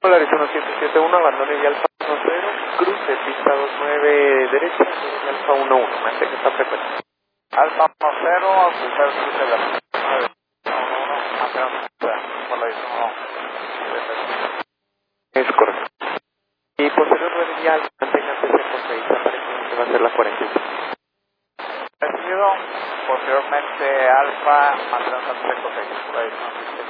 Polaris 1771, abandone y alfa 10, cruce pista 29 derecha y alfa 11, mantenga esta frecuencia. Alfa 10, cruzar el cruce de la 9, 11, mantenemos Polaris 1. Es correcto. Y posterior radial, mantenga TC por 6, aparentemente va a ser la 45. Recibido, posteriormente alfa, mantenemos TC por 6, Polaris